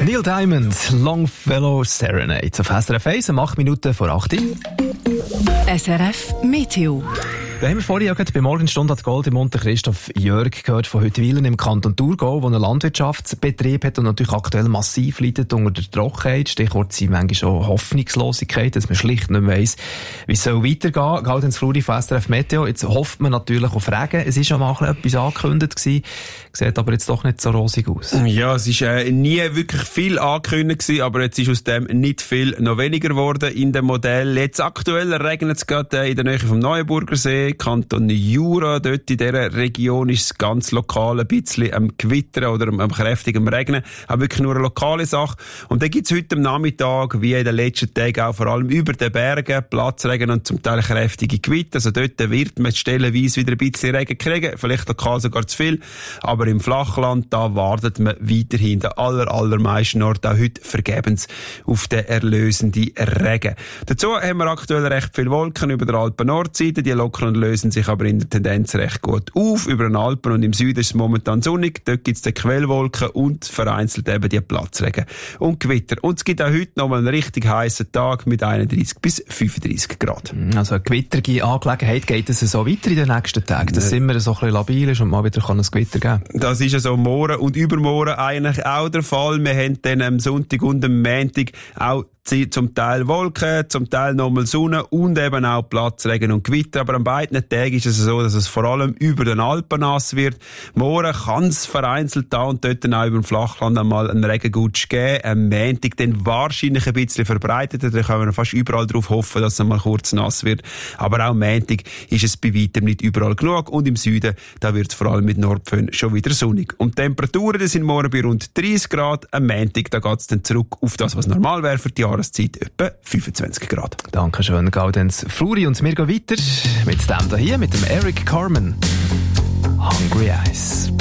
Neil Diamond, Longfellow Serenade. Auf SRF 1, 8 Minuten vor 8 Uhr. SRF Meteo. Da haben wir vorhin auch bei Morgenstunde hat Gold im Unter Christoph Jörg gehört von Huttwilen im Kanton Thurgau, wo einen Landwirtschaftsbetrieb hat und natürlich aktuell massiv leidet unter der Trockenheit. Stichwort sind manchmal schon Hoffnungslosigkeit, dass man schlicht nicht weiss, wie es weitergehen soll. Gaudenz Fluri von SRF Meteo. Jetzt hofft man natürlich auf Regen. Es war schon mal etwas angekündigt gewesen, sieht aber jetzt doch nicht so rosig aus. Ja, es ist nie wirklich viel angekündigt gewesen, aber jetzt ist aus dem nicht viel noch weniger geworden in dem Modell. Jetzt aktuell regnet es gerade in der Nähe vom Neuenburger See, Kanton Jura, dort in dieser Region ist es ganz lokal ein bisschen am Gewittern oder am kräftigen Regnen. Auch wirklich nur eine lokale Sache. Und dann gibt es heute am Nachmittag, wie in den letzten Tagen auch vor allem über den Bergen, Platzregen und zum Teil kräftige Gewitter. Also dort wird man stellenweise wieder ein bisschen Regen kriegen, vielleicht lokal sogar zu viel. Aber im Flachland, da wartet man weiterhin den allermeisten Ort auch heute vergebens auf den erlösenden Regen. Dazu haben wir aktuell recht viele Wolken über der Alpen-Nordseite, die lockern und lösen sich aber in der Tendenz recht gut auf. Über den Alpen und im Süden ist es momentan sonnig, dort gibt es die Quellwolken und vereinzelt eben die Platzregen und Gewitter. Und es gibt auch heute noch mal einen richtig heissen Tag mit 31 bis 35 Grad. Also eine gewitterige Angelegenheit, geht es so weiter in den nächsten Tagen, dass es immer so ein bisschen labil ist und mal wieder ein Gewitter geben kann? Das ist ja so morgen und übermorgen eigentlich auch der Fall. Wir haben dann am Sonntag und am Montag auch zum Teil Wolken, zum Teil nochmal Sonne und eben auch Platzregen und Gewitter. Aber an beiden Tagen ist es so, dass es vor allem über den Alpen nass wird. Morgen kann es vereinzelt da und dort auch über dem Flachland einmal einen Regengutsch geben. Am Montag dann wahrscheinlich ein bisschen verbreitet. Da können wir fast überall darauf hoffen, dass es einmal kurz nass wird. Aber auch am Montag ist es bei weitem nicht überall genug. Und im Süden, da wird es vor allem mit Nordföhn schon wieder sonnig. Und die Temperaturen, die sind morgen bei rund 30 Grad. Am Montag, da geht es dann zurück auf das, was normal wäre für die Jahreszeit, etwa 25 Grad. Dankeschön, Gaudenz Fluri. Und wir gehen weiter mit dem hier, mit dem Eric Carmen. Hungry Eyes.